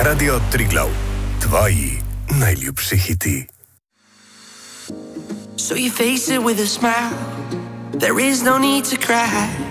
Radio Triglav. Tvoji najljubši hiti. So you face it with a smile. There is no need to cry.